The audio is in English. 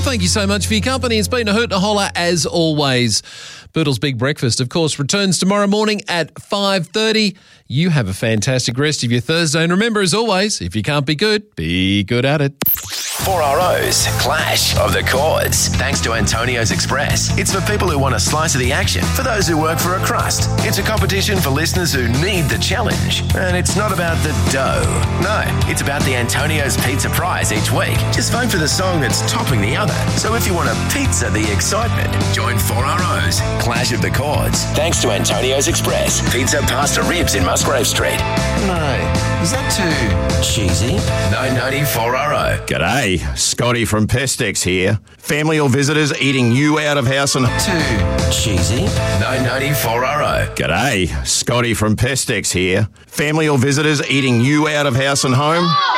thank you so much for your company. It's been a hoot and a holler as always. Boodle's Big Breakfast, of course, returns tomorrow morning at 5:30. You have a fantastic rest of your Thursday. And remember, as always, if you can't be good at it. 4RO's Clash of the Chords. Thanks to Antonio's Express. It's for people who want a slice of the action, for those who work for a crust. It's a competition for listeners who need the challenge. And it's not about the dough. No, it's about the Antonio's Pizza prize each week. Just vote for the song that's topping the other. So if you want a pizza the excitement, join 4RO's Clash of the Chords. Thanks to Antonio's Express. Pizza, pasta, ribs in Musgrave Street. No, is that too cheesy? 990 4RO. G'day, Scotty from Pestex here. Family or visitors eating you out of house and... Too cheesy? 990 4RO. G'day, Scotty from Pestex here. Family or visitors eating you out of house and home?